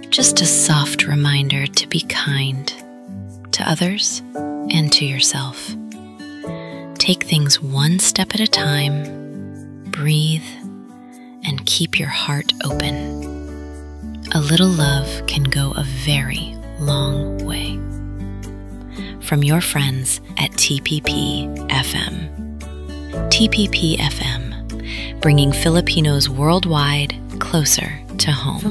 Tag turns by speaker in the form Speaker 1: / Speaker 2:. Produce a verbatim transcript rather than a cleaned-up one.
Speaker 1: Just a soft reminder to be kind to others and to yourself. Take things one step at a time, breathe, and keep your heart open. A little love can go a very long way. From your friends at T P P F M. T P P F M, bringing Filipinos worldwide closer to home.